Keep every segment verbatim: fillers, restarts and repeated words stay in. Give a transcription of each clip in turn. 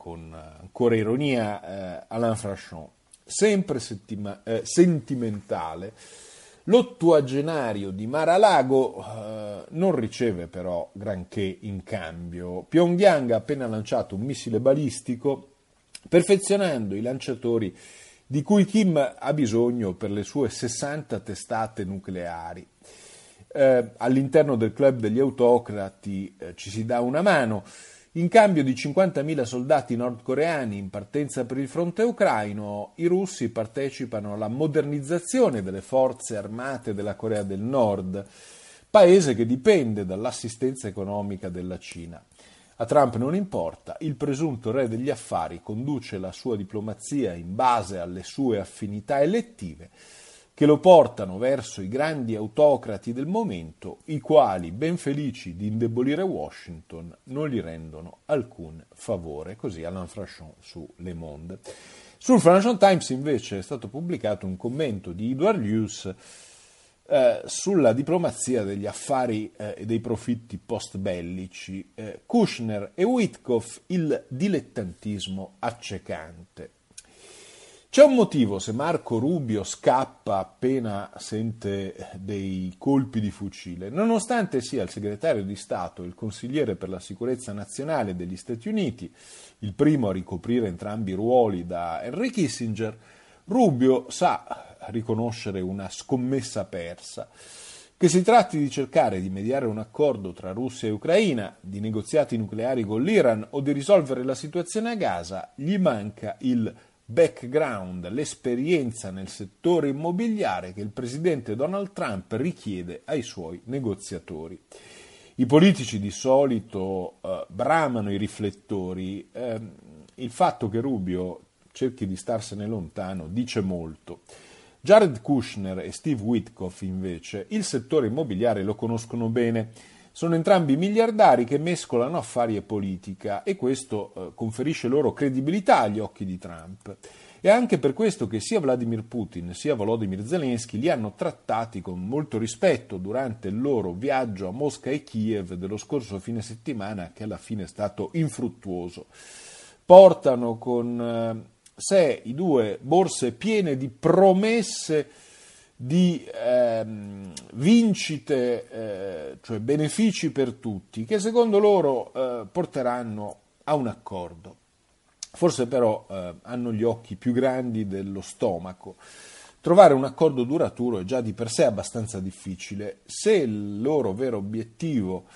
con ancora ironia, eh, Alain Frachon, sempre settima, eh, sentimentale, l'ottuagenario di Mar-a-Lago eh, non riceve però granché in cambio. Pyongyang ha appena lanciato un missile balistico, perfezionando i lanciatori di cui Kim ha bisogno per le sue sessanta testate nucleari. Eh, all'interno del club degli autocrati eh, ci si dà una mano. In cambio di cinquantamila soldati nordcoreani in partenza per il fronte ucraino, i russi partecipano alla modernizzazione delle forze armate della Corea del Nord, paese che dipende dall'assistenza economica della Cina. A Trump non importa, il presunto re degli affari conduce la sua diplomazia in base alle sue affinità elettive, che lo portano verso i grandi autocrati del momento, i quali, ben felici di indebolire Washington, non gli rendono alcun favore. Così Alain Frachon su Le Monde. Sul Financial Times invece è stato pubblicato un commento di Edward Luce eh, sulla diplomazia degli affari eh, e dei profitti post-bellici. Eh, Kushner e Witkoff, il dilettantismo accecante. C'è un motivo se Marco Rubio scappa appena sente dei colpi di fucile. Nonostante sia il segretario di Stato e il consigliere per la sicurezza nazionale degli Stati Uniti, il primo a ricoprire entrambi i ruoli da Henry Kissinger, Rubio sa riconoscere una scommessa persa. Che si tratti di cercare di mediare un accordo tra Russia e Ucraina, di negoziati nucleari con l'Iran o di risolvere la situazione a Gaza, gli manca il background, l'esperienza nel settore immobiliare che il presidente Donald Trump richiede ai suoi negoziatori. I politici di solito eh, bramano i riflettori, eh, il fatto che Rubio cerchi di starsene lontano dice molto. Jared Kushner e Steve Witkoff invece il settore immobiliare lo conoscono bene. Sono entrambi miliardari che mescolano affari e politica e questo eh, conferisce loro credibilità agli occhi di Trump. È anche per questo che sia Vladimir Putin sia Volodymyr Zelensky li hanno trattati con molto rispetto durante il loro viaggio a Mosca e Kiev dello scorso fine settimana, che alla fine è stato infruttuoso. Portano con eh, sé i due borse piene di promesse di ehm, vincite, eh, cioè benefici per tutti, che secondo loro eh, porteranno a un accordo. Forse però eh, hanno gli occhi più grandi dello stomaco. Trovare un accordo duraturo è già di per sé abbastanza difficile. Se il loro vero obiettivo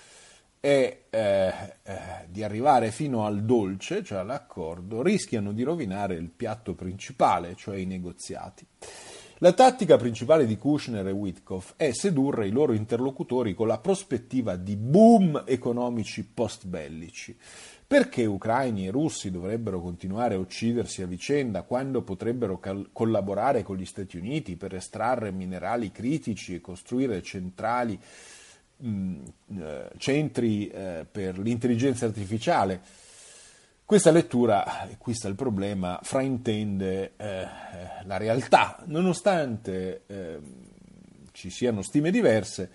è eh, eh, di arrivare fino al dolce, cioè all'accordo, rischiano di rovinare il piatto principale, cioè i negoziati. La tattica principale di Kushner e Witkoff è sedurre i loro interlocutori con la prospettiva di boom economici post-bellici. Perché ucraini e russi dovrebbero continuare a uccidersi a vicenda quando potrebbero cal- collaborare con gli Stati Uniti per estrarre minerali critici e costruire centrali, mh, eh, centri eh, per l'intelligenza artificiale? Questa lettura, e qui sta il problema, fraintende eh, la realtà. Nonostante eh, ci siano stime diverse,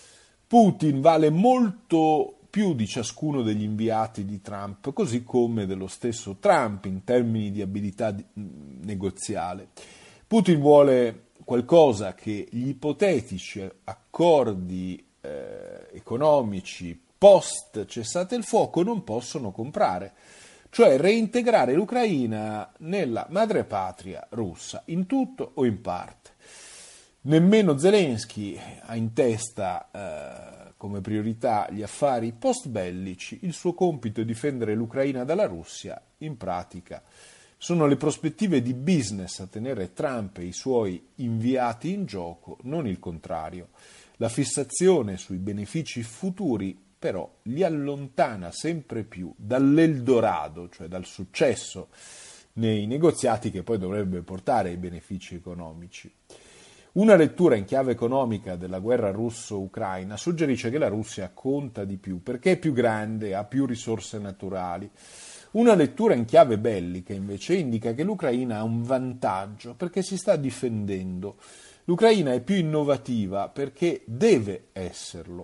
Putin vale molto più di ciascuno degli inviati di Trump, così come dello stesso Trump in termini di abilità di, mh, negoziale. Putin vuole qualcosa che gli ipotetici accordi eh, economici post cessate il fuoco non possono comprare, cioè reintegrare l'Ucraina nella madrepatria russa, in tutto o in parte. Nemmeno Zelensky ha in testa eh, come priorità gli affari post-bellici, il suo compito è difendere l'Ucraina dalla Russia, in pratica sono le prospettive di business a tenere Trump e i suoi inviati in gioco, non il contrario. La fissazione sui benefici futuri però li allontana sempre più dall'Eldorado, cioè dal successo nei negoziati che poi dovrebbe portare ai benefici economici. Una lettura in chiave economica della guerra russo-ucraina suggerisce che la Russia conta di più perché è più grande, ha più risorse naturali. Una lettura in chiave bellica invece indica che l'Ucraina ha un vantaggio perché si sta difendendo. L'Ucraina è più innovativa perché deve esserlo.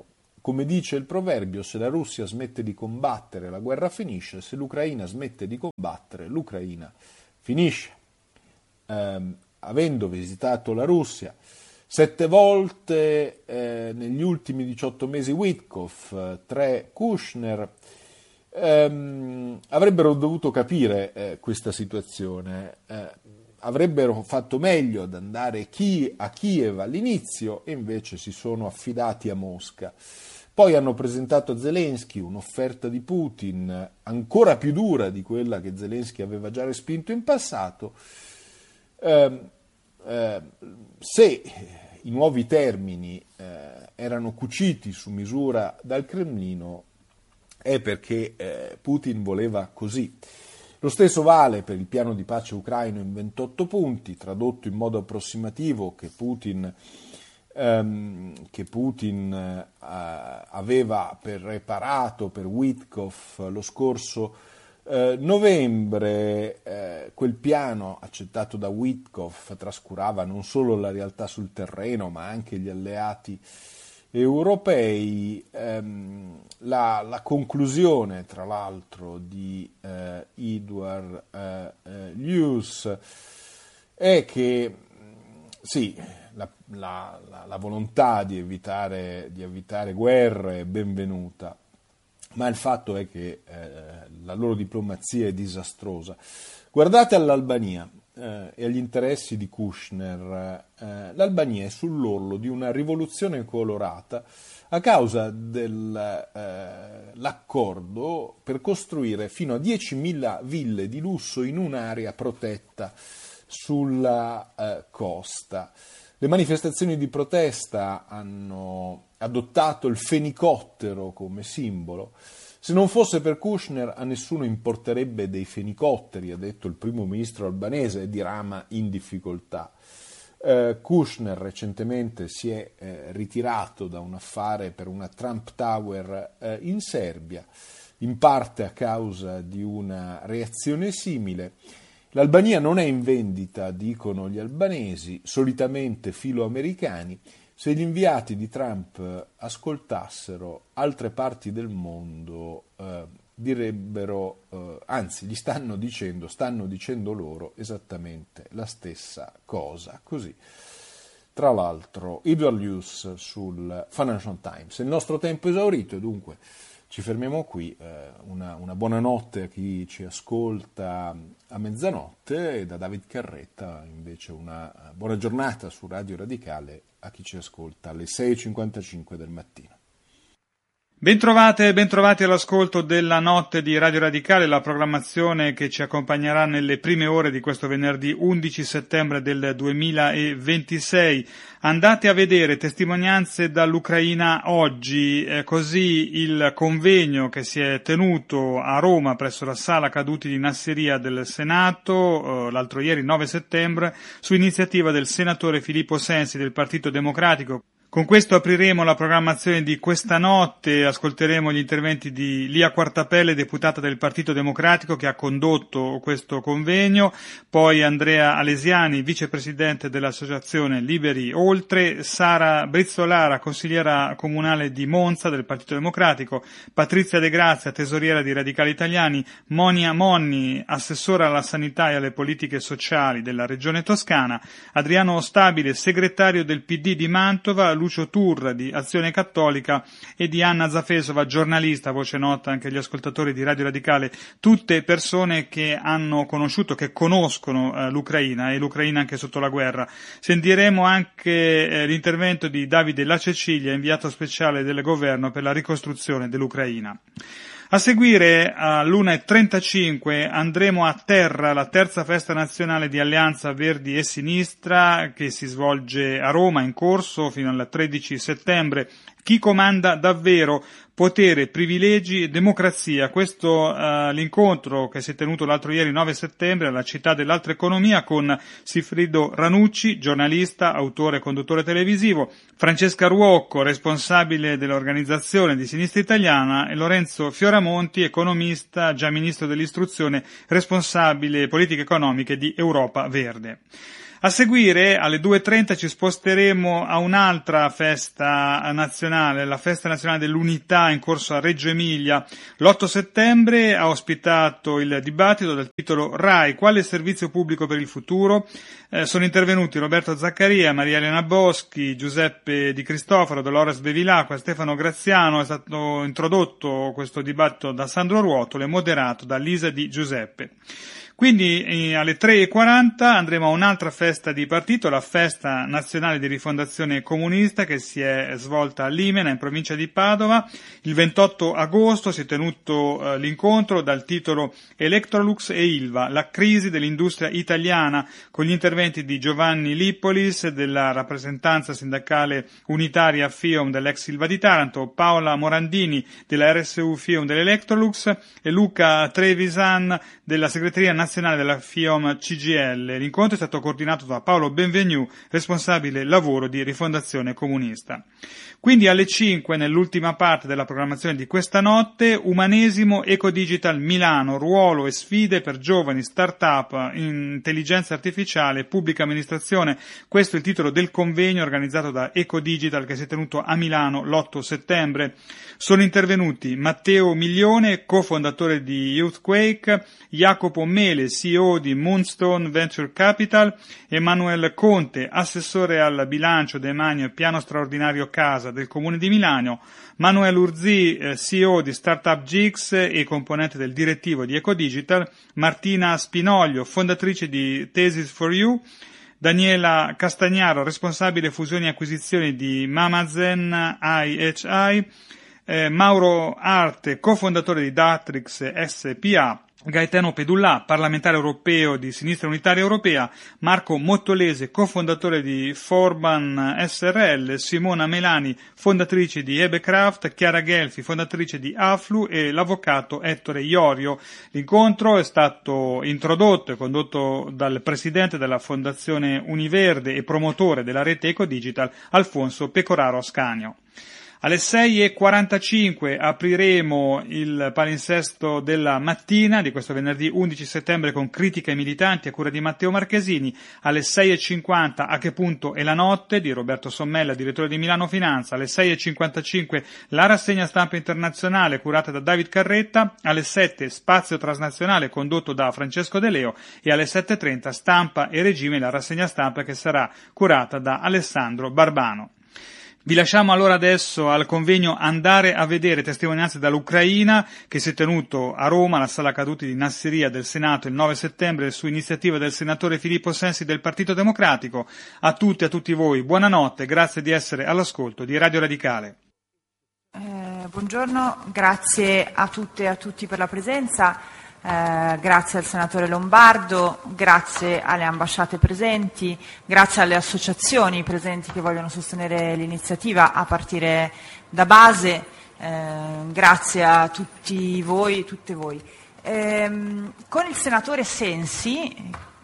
Come dice il proverbio, se la Russia smette di combattere, la guerra finisce, se l'Ucraina smette di combattere, l'Ucraina finisce. Eh, avendo visitato la Russia sette volte eh, negli ultimi diciotto mesi Witkoff, eh, tre Kushner, ehm, avrebbero dovuto capire eh, questa situazione, eh, avrebbero fatto meglio ad andare chi, a Kiev all'inizio e invece si sono affidati a Mosca. Poi hanno presentato a Zelensky un'offerta di Putin ancora più dura di quella che Zelensky aveva già respinto in passato. Eh, eh, se i nuovi termini eh, erano cuciti su misura dal Cremlino è perché eh, Putin voleva così. Lo stesso vale per il piano di pace ucraino in ventotto punti, tradotto in modo approssimativo che Putin, ehm, che Putin eh, aveva preparato per Witkoff lo scorso eh, novembre. Eh, quel piano accettato da Witkoff trascurava non solo la realtà sul terreno ma anche gli alleati europei. ehm, la, la conclusione, tra l'altro, di eh, Edward eh, eh, Luce è che sì, la, la, la, la volontà di evitare, di evitare guerre è benvenuta, ma il fatto è che eh, la loro diplomazia è disastrosa. Guardate all'Albania eh, e agli interessi di Kushner. Eh, L'Albania è sull'orlo di una rivoluzione colorata a causa dell'accordo eh, per costruire fino a diecimila ville di lusso in un'area protetta sulla eh, costa. Le manifestazioni di protesta hanno adottato il fenicottero come simbolo. Se non fosse per Kushner a nessuno importerebbe dei fenicotteri, ha detto il primo ministro albanese di Rama in difficoltà. Eh, Kushner recentemente si è eh, ritirato da un affare per una Trump Tower eh, in Serbia, in parte a causa di una reazione simile. L'Albania non è in vendita, dicono gli albanesi, solitamente filoamericani. Se gli inviati di Trump ascoltassero altre parti del mondo, eh, direbbero, eh, anzi, gli stanno dicendo, stanno dicendo loro esattamente la stessa cosa. Così, tra l'altro, Edward Luce sul Financial Times. Il nostro tempo è esaurito e dunque ci fermiamo qui. Eh, una, una buonanotte a chi ci ascolta a mezzanotte e da David Carretta invece una buona giornata su Radio Radicale a chi ci ascolta alle sei e cinquantacinque del mattino. Bentrovate e bentrovati all'ascolto della notte di Radio Radicale, la programmazione che ci accompagnerà nelle prime ore di questo venerdì undici settembre del duemilaventisei. Andate a vedere testimonianze dall'Ucraina oggi, eh, così il convegno che si è tenuto a Roma presso la Sala Caduti di Nasseria del Senato, eh, l'altro ieri nove settembre, su iniziativa del senatore Filippo Sensi del Partito Democratico. Con questo apriremo la programmazione di questa notte, ascolteremo gli interventi di Lia Quartapelle, deputata del Partito Democratico che ha condotto questo convegno, poi Andrea Alesiani, vicepresidente dell'associazione Liberi Oltre, Sara Brizzolara, consigliera comunale di Monza del Partito Democratico, Patrizia De Grazia, tesoriera di Radicali Italiani, Monia Monni, assessora alla sanità e alle politiche sociali della Regione Toscana, Adriano Stabile, segretario del P D di Mantova, Lucio Turra di Azione Cattolica e di Anna Zafesova, giornalista, voce nota anche agli ascoltatori di Radio Radicale, tutte persone che hanno conosciuto, che conoscono eh, l'Ucraina e l'Ucraina anche sotto la guerra. Sentiremo anche eh, l'intervento di Davide La Cecilia, inviato speciale del governo per la ricostruzione dell'Ucraina. A seguire, all'una e trentacinque, andremo a terra, la terza festa nazionale di Alleanza Verdi e Sinistra, che si svolge a Roma, in corso fino al tredici settembre. Chi comanda davvero? Potere, privilegi e democrazia. Questo uh, l'incontro che si è tenuto l'altro ieri nove settembre alla Città dell'Alta Economia con Sifrido Ranucci, giornalista, autore e conduttore televisivo, Francesca Ruocco, responsabile dell'organizzazione di Sinistra Italiana, e Lorenzo Fioramonti, economista, già ministro dell'istruzione, responsabile politiche economiche di Europa Verde. A seguire, alle due e trenta, ci sposteremo a un'altra festa nazionale, la Festa Nazionale dell'Unità in corso a Reggio Emilia. L'otto settembre ha ospitato il dibattito dal titolo RAI, quale servizio pubblico per il futuro? Eh, sono intervenuti Roberto Zaccaria, Maria Elena Boschi, Giuseppe Di Cristofaro, Dolores Bevilacqua, Stefano Graziano. È stato introdotto questo dibattito da Sandro Ruotolo e moderato da Lisa Di Giuseppe. Quindi eh, alle tre e quaranta andremo a un'altra festa di partito, la Festa Nazionale di Rifondazione Comunista, che si è svolta a Limena, in provincia di Padova. Il ventotto agosto si è tenuto eh, l'incontro dal titolo Electrolux e Ilva, la crisi dell'industria italiana, con gli interventi di Giovanni Lippolis della rappresentanza sindacale unitaria FIOM dell'ex Ilva di Taranto, Paola Morandini della R S U FIOM dell'Electrolux e Luca Trevisan della segreteria nazionale nazionale della FIOM C G I L. L'incontro è stato coordinato da Paolo Benvenu, responsabile lavoro di Rifondazione Comunista. Quindi alle cinque, nell'ultima parte della programmazione di questa notte, Umanesimo Ecodigital Milano, ruolo e sfide per giovani, start-up, intelligenza artificiale e pubblica amministrazione. Questo è il titolo del convegno organizzato da Ecodigital che si è tenuto a Milano l'otto settembre. Sono intervenuti Matteo Miglione, cofondatore di Youthquake, Jacopo Mele, C E O di Moonstone Venture Capital, Emanuele Conte, assessore al bilancio, demanio e piano straordinario casa del Comune di Milano, Manuel Urzi, eh, C E O di Startup Gix e componente del direttivo di Ecodigital, Martina Spinoglio, fondatrice di Thesis for You, Daniela Castagnaro, responsabile fusioni e acquisizioni di Mamazen I H I, eh, Mauro Arte, cofondatore di Datrix S P A, Gaetano Pedullà, parlamentare europeo di Sinistra Unitaria Europea, Marco Mottolese, cofondatore di Forban S R L, Simona Melani, fondatrice di Ebecraft, Chiara Gelfi, fondatrice di Aflu e l'avvocato Ettore Iorio. L'incontro è stato introdotto e condotto dal presidente della Fondazione Univerde e promotore della rete Ecodigital, Alfonso Pecoraro Ascanio. Alle sei e quarantacinque apriremo il palinsesto della mattina di questo venerdì undici settembre con Critica ai militanti a cura di Matteo Marchesini. Alle sei e cinquanta A che punto è la notte di Roberto Sommella, direttore di Milano Finanza. Alle sei e cinquantacinque la rassegna stampa internazionale curata da David Carretta. Alle sette Spazio Transnazionale condotto da Francesco De Leo e alle sette e trenta Stampa e Regime, la rassegna stampa che sarà curata da Alessandro Barbano. Vi lasciamo allora adesso al convegno Andare a vedere, testimonianze dall'Ucraina, che si è tenuto a Roma, alla Sala Caduti di Nassiria del Senato il nove settembre su iniziativa del senatore Filippo Sensi del Partito Democratico. A tutti e a tutti voi buonanotte, grazie di essere all'ascolto di Radio Radicale. Eh, buongiorno, grazie a tutte e a tutti per la presenza. Eh, grazie al senatore Lombardo, grazie alle ambasciate presenti, grazie alle associazioni presenti che vogliono sostenere l'iniziativa a partire da base, eh, grazie a tutti voi, tutte voi. Eh, con il senatore Sensi,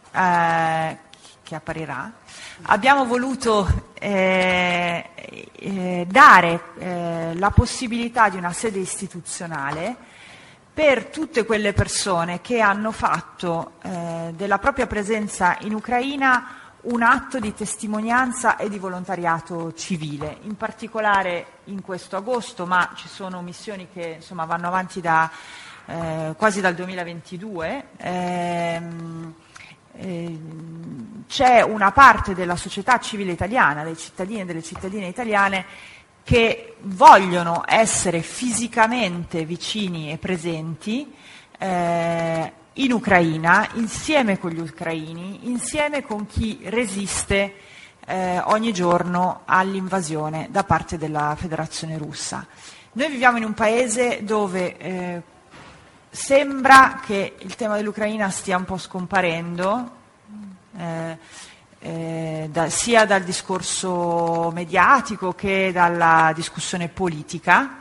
eh, che apparirà, abbiamo voluto eh, eh, dare eh, la possibilità di una sede istituzionale per tutte quelle persone che hanno fatto eh, della propria presenza in Ucraina un atto di testimonianza e di volontariato civile, in particolare in questo agosto, ma ci sono missioni che insomma vanno avanti da, eh, quasi dal duemilaventidue. Ehm, eh, c'è una parte della società civile italiana, dei cittadini e delle cittadine italiane, che vogliono essere fisicamente vicini e presenti eh, in Ucraina, insieme con gli ucraini, insieme con chi resiste eh, ogni giorno all'invasione da parte della Federazione Russa. Noi viviamo in un paese dove eh, sembra che il tema dell'Ucraina stia un po' scomparendo, eh, Eh, da, sia dal discorso mediatico che dalla discussione politica,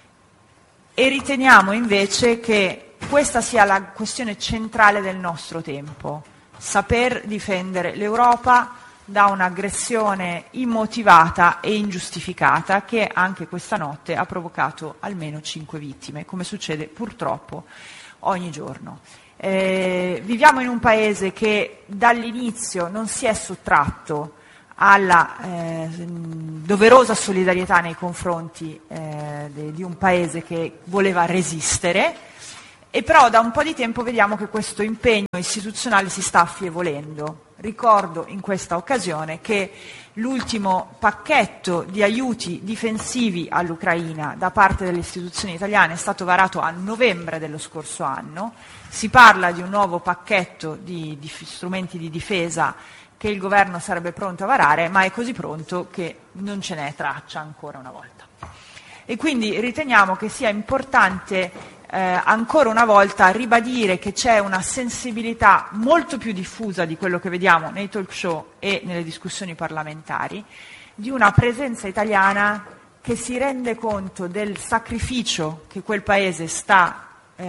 e riteniamo invece che questa sia la questione centrale del nostro tempo: saper difendere l'Europa da un'aggressione immotivata e ingiustificata che anche questa notte ha provocato almeno cinque vittime, come succede purtroppo ogni giorno. Eh, viviamo in un paese che dall'inizio non si è sottratto alla eh, doverosa solidarietà nei confronti eh, de, di un paese che voleva resistere, e però da un po' di tempo vediamo che questo impegno istituzionale si sta affievolendo. Ricordo in questa occasione che l'ultimo pacchetto di aiuti difensivi all'Ucraina da parte delle istituzioni italiane è stato varato a novembre dello scorso anno. Si parla di un nuovo pacchetto di, di strumenti di difesa che il governo sarebbe pronto a varare, ma è così pronto che non ce n'è traccia ancora una volta. E quindi riteniamo che sia importante eh, ancora una volta ribadire che c'è una sensibilità molto più diffusa di quello che vediamo nei talk show e nelle discussioni parlamentari, di una presenza italiana che si rende conto del sacrificio che quel paese sta,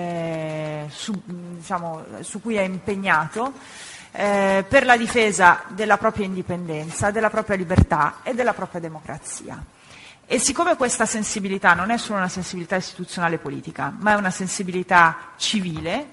eh, su, diciamo, su cui è impegnato, Eh, per la difesa della propria indipendenza, della propria libertà e della propria democrazia. E siccome questa sensibilità non è solo una sensibilità istituzionale politica, ma è una sensibilità civile,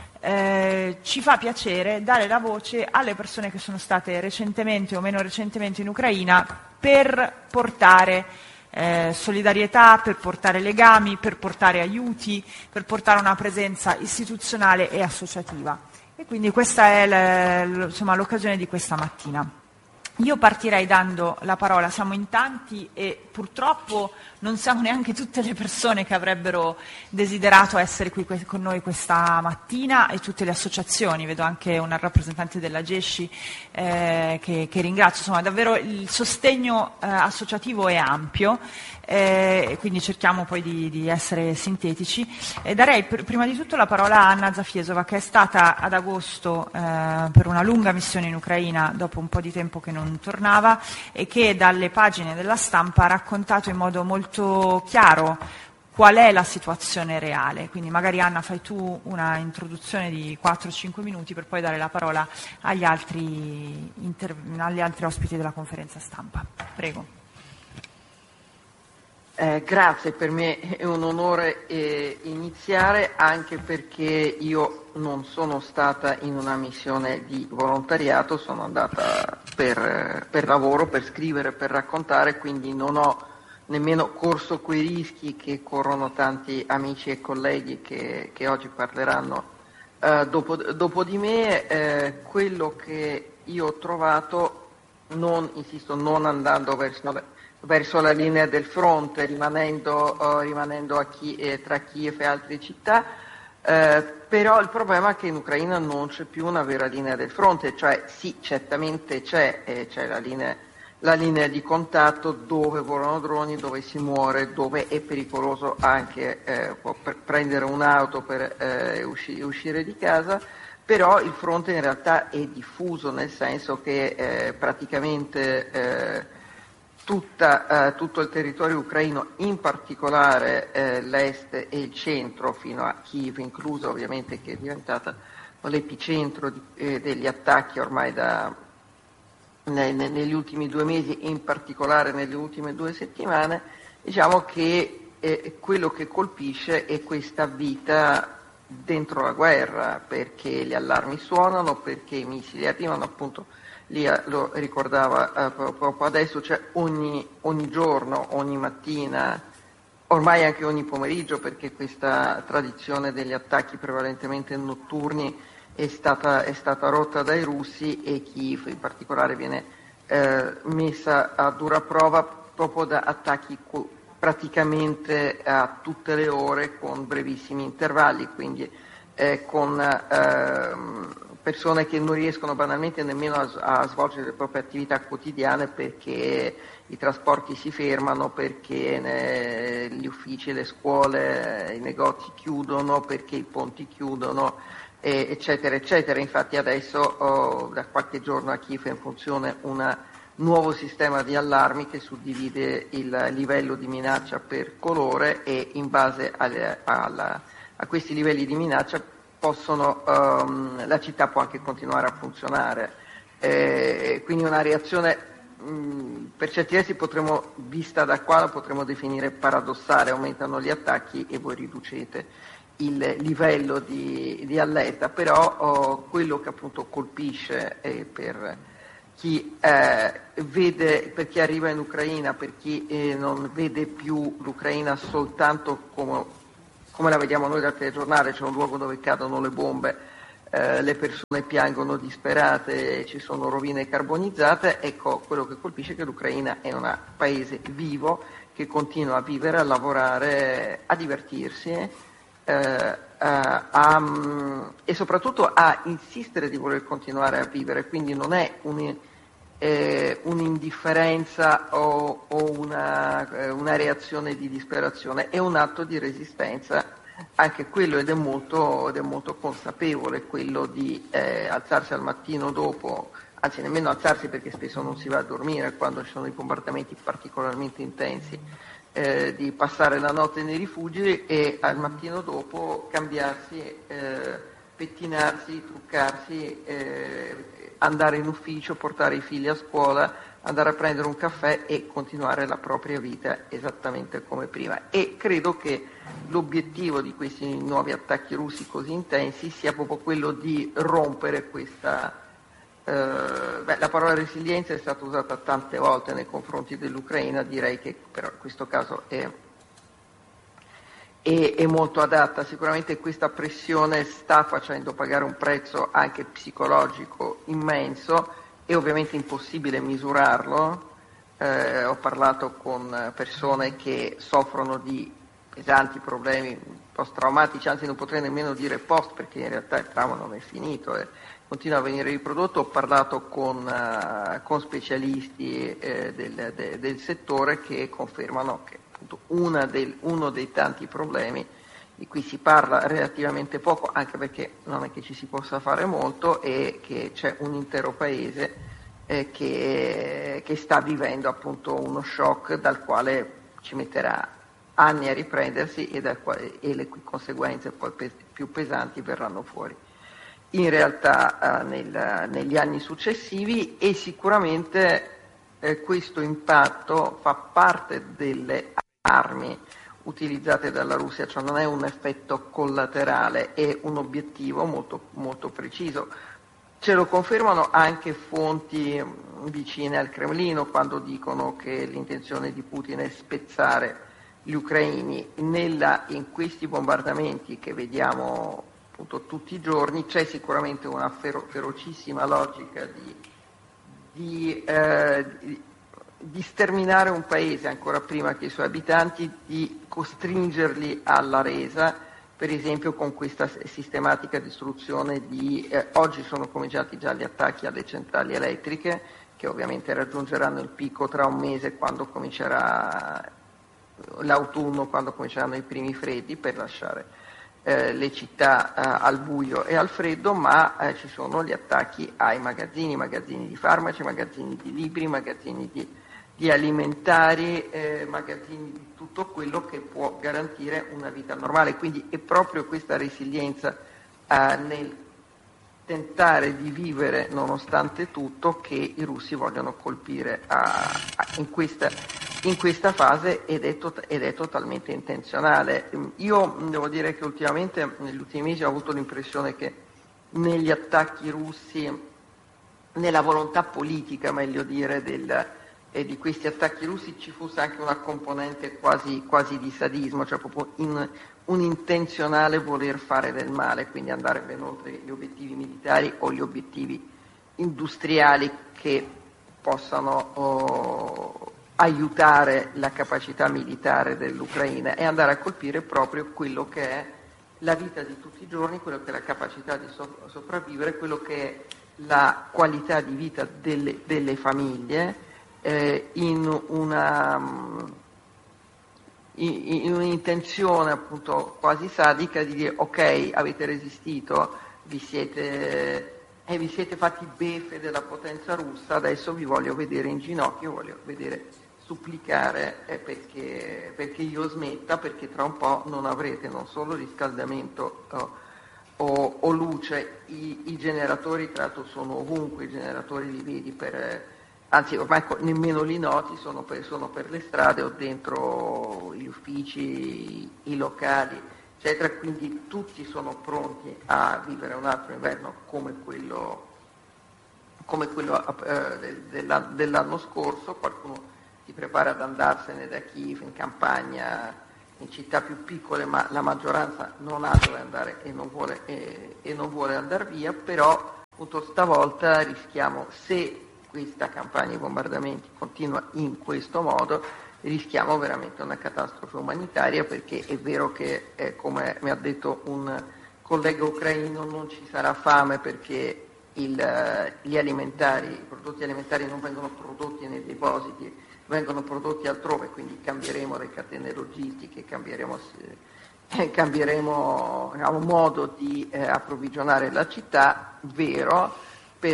eh, ci fa piacere dare la voce alle persone che sono state recentemente o meno recentemente in Ucraina per portare eh, solidarietà, per portare legami, per portare aiuti, per portare una presenza istituzionale e associativa. E quindi questa è l- insomma, l'occasione di questa mattina. Io partirei dando la parola, siamo in tanti e purtroppo non siamo neanche tutte le persone che avrebbero desiderato essere qui que- con noi questa mattina, e tutte le associazioni, vedo anche una rappresentante della Gesci eh, che, che ringrazio, insomma davvero il sostegno eh, associativo è ampio. Eh, quindi cerchiamo poi di, di essere sintetici. E darei pr- prima di tutto la parola a Anna Zafiesova, che è stata ad agosto eh, per una lunga missione in Ucraina, dopo un po' di tempo che non tornava, e che dalle pagine della Stampa ha raccontato in modo molto chiaro qual è la situazione reale. Quindi magari Anna fai tu una introduzione di quattro cinque minuti per poi dare la parola agli altri, inter- agli altri ospiti della conferenza stampa. Prego. Eh, grazie, per me è un onore eh, iniziare, anche perché io non sono stata in una missione di volontariato, sono andata per, per lavoro, per scrivere, per raccontare, quindi non ho nemmeno corso quei rischi che corrono tanti amici e colleghi che, che oggi parleranno eh, dopo, dopo di me. Eh, quello che io ho trovato, non, insisto, non andando verso le verso la linea del fronte, rimanendo, uh, rimanendo a Chi- eh, tra Kiev e altre città, eh, però il problema è che in Ucraina non c'è più una vera linea del fronte, cioè sì, certamente c'è, eh, c'è la linea, la linea di contatto dove volano droni, dove si muore, dove è pericoloso anche eh, per prendere un'auto per eh, usci- uscire di casa, però il fronte in realtà è diffuso, nel senso che eh, praticamente eh, Tutta, eh, tutto il territorio ucraino, in particolare eh, l'est e il centro, fino a Kiev incluso, ovviamente, che è diventata l'epicentro di, eh, degli attacchi ormai da, ne, ne, negli ultimi due mesi, e in particolare nelle ultime due settimane. Diciamo che eh, quello che colpisce è questa vita dentro la guerra, perché gli allarmi suonano, perché i missili arrivano, appunto. Lì lo ricordava eh, proprio adesso, cioè ogni, ogni giorno, ogni mattina, ormai anche ogni pomeriggio, perché questa tradizione degli attacchi prevalentemente notturni è stata, è stata rotta dai russi, e Kiev in particolare viene eh, messa a dura prova proprio da attacchi co- praticamente a tutte le ore, con brevissimi intervalli, quindi eh, con eh, persone che non riescono banalmente nemmeno a, a svolgere le proprie attività quotidiane, perché i trasporti si fermano, perché ne, gli uffici, le scuole, i negozi chiudono, perché i ponti chiudono, eh, eccetera, eccetera. Infatti adesso oh, da qualche giorno a Kiev è in funzione un nuovo sistema di allarmi che suddivide il livello di minaccia per colore, e in base alle, alla, a questi livelli di minaccia possono, um, la città può anche continuare a funzionare. Eh, quindi una reazione, mh, per certi versi potremmo, vista da qua, la potremmo definire paradossale: aumentano gli attacchi e voi riducete il livello di, di allerta, però oh, quello che appunto colpisce eh, per chi eh, vede, per chi arriva in Ucraina, per chi eh, non vede più l'Ucraina soltanto come, come la vediamo noi dal telegiornale, c'è un luogo dove cadono le bombe, eh, le persone piangono disperate, ci sono rovine carbonizzate, ecco, quello che colpisce è che l'Ucraina è un paese vivo che continua a vivere, a lavorare, a divertirsi, Eh, a, a, e soprattutto a insistere di voler continuare a vivere, quindi non è un, eh, un'indifferenza o, o una, eh, una reazione di disperazione, è un atto di resistenza, anche quello, ed è molto, ed è molto consapevole quello di eh, alzarsi al mattino dopo, anzi nemmeno alzarsi perché spesso non si va a dormire quando ci sono i bombardamenti particolarmente intensi, Eh, di passare la notte nei rifugi e al mattino dopo cambiarsi, eh, pettinarsi, truccarsi, eh, andare in ufficio, portare i figli a scuola, andare a prendere un caffè e continuare la propria vita esattamente come prima. E credo che l'obiettivo di questi nuovi attacchi russi così intensi sia proprio quello di rompere questa Uh, beh, la parola resilienza è stata usata tante volte nei confronti dell'Ucraina, direi che però in questo caso è, è, è molto adatta. Sicuramente questa pressione sta facendo pagare un prezzo anche psicologico immenso, è ovviamente impossibile misurarlo. Uh, ho parlato con persone che soffrono di pesanti problemi post-traumatici, anzi non potrei nemmeno dire post perché in realtà il trauma non è finito, eh. continua a venire riprodotto. Ho parlato con, uh, con specialisti eh, del, de, del settore che confermano che appunto una del, uno dei tanti problemi di cui si parla relativamente poco, anche perché non è che ci si possa fare molto, è che c'è un intero paese eh, che, che sta vivendo appunto uno shock dal quale ci metterà anni a riprendersi e, dal quale, e le cui conseguenze poi pes- più pesanti verranno fuori in realtà eh, nel, negli anni successivi, e sicuramente eh, questo impatto fa parte delle armi utilizzate dalla Russia, cioè non è un effetto collaterale, è un obiettivo molto, molto preciso. Ce lo confermano anche fonti vicine al Cremlino quando dicono che l'intenzione di Putin è spezzare gli ucraini. Nella, in questi bombardamenti che vediamo appunto tutti i giorni c'è sicuramente una fero, ferocissima logica di, di, eh, di, di sterminare un paese ancora prima che i suoi abitanti, di costringerli alla resa, per esempio con questa sistematica distruzione di... Eh, oggi sono cominciati già gli attacchi alle centrali elettriche, che ovviamente raggiungeranno il picco tra un mese quando comincerà l'autunno, quando cominceranno i primi freddi, per lasciare eh, le città eh, al buio e al freddo, ma eh, ci sono gli attacchi ai magazzini, magazzini di farmaci, magazzini di libri, magazzini di, di alimentari, eh, magazzini di tutto quello che può garantire una vita normale. Quindi è proprio questa resilienza eh, nel tentare di vivere nonostante tutto che i russi vogliono colpire a, a, in, questa, in questa fase, ed è, to, ed è totalmente intenzionale. Io devo dire che ultimamente, negli ultimi mesi, ho avuto l'impressione che negli attacchi russi, nella volontà politica, meglio dire, del, eh, di questi attacchi russi ci fosse anche una componente quasi, quasi di sadismo, cioè proprio in un intenzionale voler fare del male, quindi andare ben oltre gli obiettivi militari o gli obiettivi industriali che possano oh, aiutare la capacità militare dell'Ucraina, e andare a colpire proprio quello che è la vita di tutti i giorni, quello che è la capacità di so- sopravvivere, quello che è la qualità di vita delle, delle famiglie, eh, in una... in un'intenzione appunto quasi sadica di dire: ok, avete resistito, vi siete, eh, vi siete fatti beffe della potenza russa, adesso vi voglio vedere in ginocchio, voglio vedere supplicare eh, perché, perché io smetta, perché tra un po' non avrete non solo riscaldamento oh, o, o luce, i, i generatori tra l'altro sono ovunque, i generatori li vedi per... anzi ormai nemmeno li noti, sono per, sono per le strade o dentro gli uffici, i locali, eccetera, quindi tutti sono pronti a vivere un altro inverno come quello, come quello eh, dell'anno scorso. Qualcuno si prepara ad andarsene da Kiev in campagna, in città più piccole, ma la maggioranza non ha dove andare e non vuole, e, e non vuole andare via, però appunto stavolta rischiamo, se questa campagna di bombardamenti continua in questo modo, rischiamo veramente una catastrofe umanitaria, perché è vero che, eh, come mi ha detto un collega ucraino, non ci sarà fame perché il, gli alimentari, i prodotti alimentari non vengono prodotti nei depositi, vengono prodotti altrove, quindi cambieremo le catene logistiche, cambieremo, eh, cambieremo diciamo, modo di eh, approvvigionare la città, vero,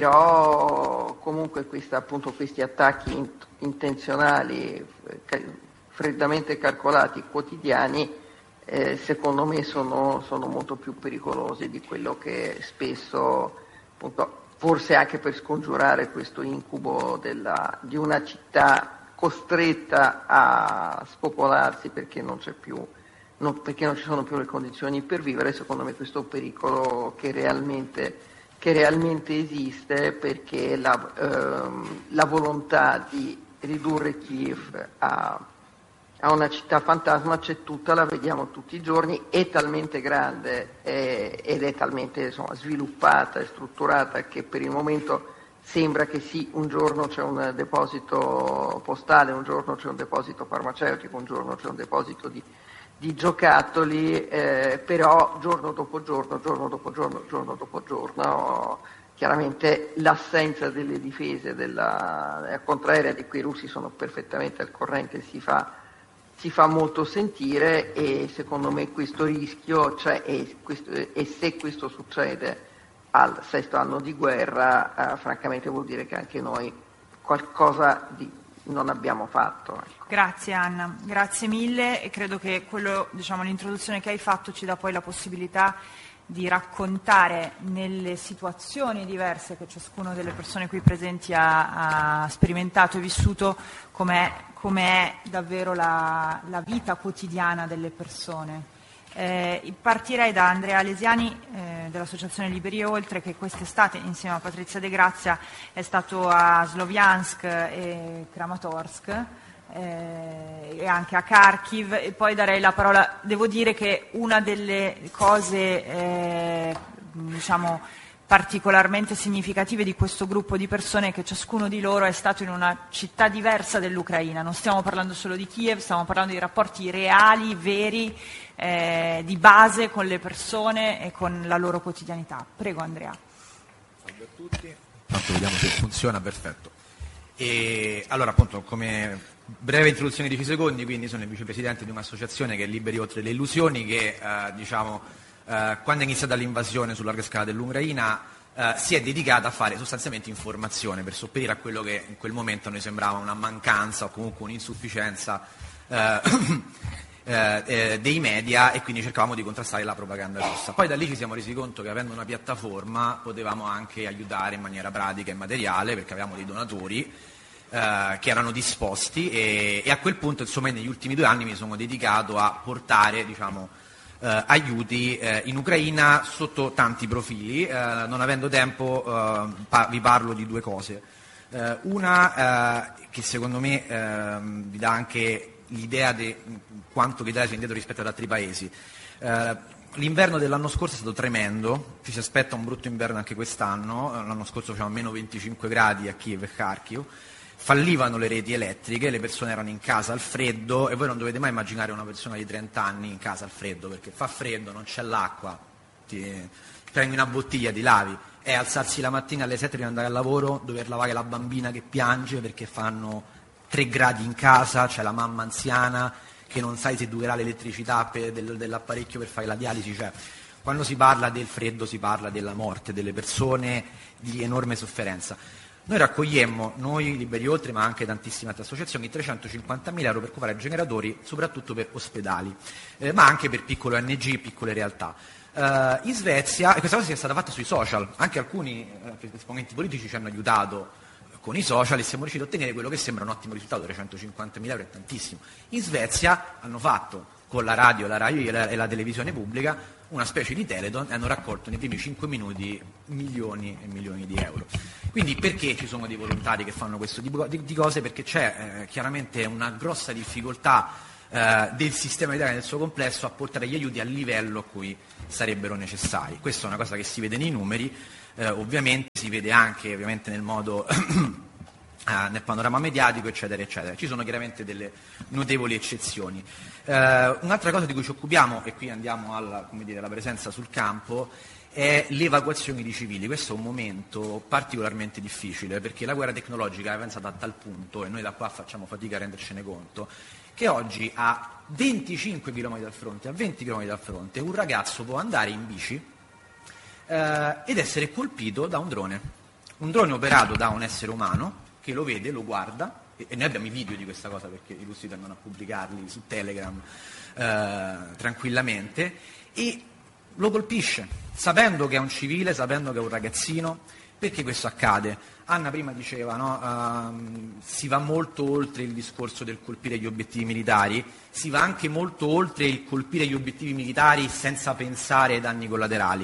però comunque questa, appunto, questi attacchi in, intenzionali, eh, freddamente calcolati, quotidiani, eh, secondo me sono, sono molto più pericolosi di quello che spesso, appunto, forse anche per scongiurare questo incubo della, di una città costretta a spopolarsi perché non c'è più, non, perché non ci sono più le condizioni per vivere. Secondo me questo è un pericolo che realmente, che realmente esiste, perché la, ehm, la volontà di ridurre Kiev a, a una città fantasma c'è tutta, la vediamo tutti i giorni, è talmente grande eh, ed è talmente insomma, sviluppata e strutturata che per il momento sembra che sì, un giorno c'è un deposito postale, un giorno c'è un deposito farmaceutico, un giorno c'è un deposito di, di giocattoli, eh, però giorno dopo giorno, giorno dopo giorno, giorno dopo giorno, chiaramente l'assenza delle difese della contraerea, di cui i russi sono perfettamente al corrente, si fa, si fa molto sentire, e secondo me questo rischio c'è, e, questo, e se questo succede al sesto anno di guerra, eh, francamente vuol dire che anche noi qualcosa di non abbiamo fatto. Ecco. Grazie Anna, grazie mille, e credo che quello, diciamo, l'introduzione che hai fatto ci dà poi la possibilità di raccontare nelle situazioni diverse che ciascuno delle persone qui presenti ha, ha sperimentato e vissuto com'è, com'è davvero la, la vita quotidiana delle persone. Eh, partirei da Andrea Alesiani eh, dell'Associazione Liberi Oltre, che quest'estate insieme a Patrizia De Grazia è stato a Sloviansk e Kramatorsk eh, e anche a Kharkiv, e poi darei la parola. Devo dire che una delle cose eh, diciamo particolarmente significative di questo gruppo di persone è che ciascuno di loro è stato in una città diversa dell'Ucraina. Non stiamo parlando solo di Kiev, stiamo parlando di rapporti reali, veri, eh, di base con le persone e con la loro quotidianità. Prego Andrea. Salve a tutti, tanto vediamo se funziona, perfetto. E allora appunto, come breve introduzione di dieci secondi, quindi sono il vicepresidente di un'associazione che è Liberi Oltre le Illusioni, che eh, diciamo Uh, quando è iniziata l'invasione su larga scala dell'Ucraina uh, si è dedicata a fare sostanzialmente informazione per sopperire a quello che in quel momento a noi sembrava una mancanza o comunque un'insufficienza uh, uh, eh, dei media, e quindi cercavamo di contrastare la propaganda russa. Poi da lì ci siamo resi conto che, avendo una piattaforma, potevamo anche aiutare in maniera pratica e materiale, perché avevamo dei donatori uh, che erano disposti, e, e a quel punto, insomma, negli ultimi due anni mi sono dedicato a portare, diciamo, Uh, aiuti uh, in Ucraina sotto tanti profili. Uh, non avendo tempo uh, pa- vi parlo di due cose. Uh, una uh, che secondo me uh, vi dà anche l'idea di quanto l'Italia sia indietro rispetto ad altri paesi. Uh, l'inverno dell'anno scorso è stato tremendo, ci si aspetta un brutto inverno anche quest'anno. Uh, l'anno scorso facevamo meno venticinque gradi a Kiev e Kharkiv. Fallivano le reti elettriche, le persone erano in casa al freddo, e voi non dovete mai immaginare una persona di trenta anni in casa al freddo, perché fa freddo, non c'è l'acqua, ti prendi una bottiglia, ti lavi, è alzarsi la mattina alle sette prima di andare al lavoro, dover lavare la bambina che piange perché fanno tre gradi in casa, c'è la mamma anziana che non sai se durerà l'elettricità per, del, dell'apparecchio per fare la dialisi. Cioè, quando si parla del freddo si parla della morte delle persone, di enorme sofferenza. Noi raccogliemmo, noi Liberi Oltre, ma anche tantissime altre associazioni, trecentocinquantamila euro per comprare generatori, soprattutto per ospedali, eh, ma anche per piccole O N G, piccole realtà. Uh, in Svezia, e questa cosa è stata fatta sui social, anche alcuni eh, esponenti politici ci hanno aiutato con i social, e siamo riusciti a ottenere quello che sembra un ottimo risultato. Trecentocinquantamila euro è tantissimo. In Svezia hanno fatto con la radio, la radio e la, e la televisione pubblica, una specie di Teleton, e hanno raccolto nei primi cinque minuti milioni e milioni di euro. Quindi perché ci sono dei volontari che fanno questo tipo di, di cose? Perché c'è eh, chiaramente una grossa difficoltà eh, del sistema italiano nel suo complesso a portare gli aiuti al livello a cui sarebbero necessari. Questa è una cosa che si vede nei numeri, eh, ovviamente si vede anche ovviamente nel modo Uh, nel panorama mediatico, eccetera, eccetera. Ci sono chiaramente delle notevoli eccezioni. Uh, un'altra cosa di cui ci occupiamo, e qui andiamo alla, come dire, alla presenza sul campo, è l'evacuazione di civili. Questo è un momento particolarmente difficile, perché la guerra tecnologica è avanzata a tal punto, e noi da qua facciamo fatica a rendercene conto, che oggi a venticinque chilometri dal fronte, a venti chilometri dal fronte, un ragazzo può andare in bici uh, ed essere colpito da un drone. Un drone operato da un essere umano, che lo vede, lo guarda, e noi abbiamo i video di questa cosa perché i russi tendono a pubblicarli su Telegram eh, tranquillamente, e lo colpisce, sapendo che è un civile, sapendo che è un ragazzino. Perché questo accade? Anna prima diceva, no, uh, si va molto oltre il discorso del colpire gli obiettivi militari, si va anche molto oltre il colpire gli obiettivi militari senza pensare ai danni collaterali.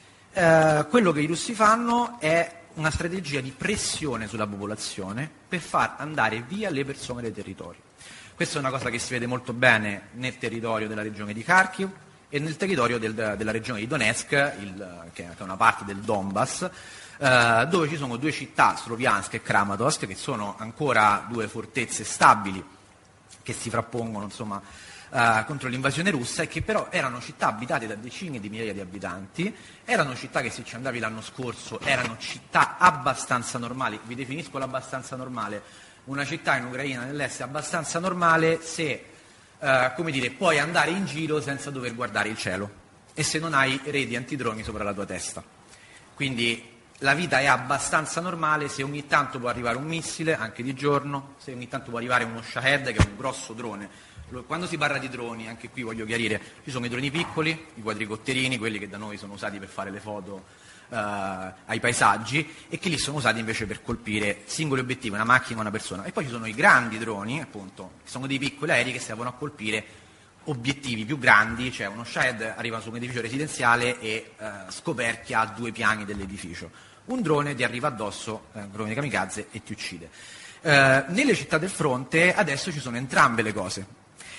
Uh, quello che i russi fanno è una strategia di pressione sulla popolazione per far andare via le persone dai territori. Questa è una cosa che si vede molto bene nel territorio della regione di Kharkiv e nel territorio del, della regione di Donetsk, il, che è una parte del Donbass, eh, dove ci sono due città, Sloviansk e Kramatorsk, che sono ancora due fortezze stabili che si frappongono, insomma, Uh, contro l'invasione russa, e che però erano città abitate da decine di migliaia di abitanti, erano città che, se ci andavi l'anno scorso, erano città abbastanza normali. Vi definisco l'abbastanza normale: una città in Ucraina dell'Est è abbastanza normale se uh, come dire, puoi andare in giro senza dover guardare il cielo e se non hai reti antidroni sopra la tua testa. Quindi la vita è abbastanza normale se ogni tanto può arrivare un missile, anche di giorno, se ogni tanto può arrivare uno Shahed, che è un grosso drone. Quando si parla di droni, anche qui voglio chiarire, ci sono i droni piccoli, i quadricotterini, quelli che da noi sono usati per fare le foto uh, ai paesaggi, e che lì sono usati invece per colpire singoli obiettivi, una macchina o una persona. E poi ci sono i grandi droni, appunto, che sono dei piccoli aerei che servono a colpire obiettivi più grandi, cioè uno Shahed arriva su un edificio residenziale e uh, scoperchia a due piani dell'edificio. Un drone ti arriva addosso, uh, un drone di kamikaze, e ti uccide. Uh, nelle città del fronte adesso ci sono entrambe le cose.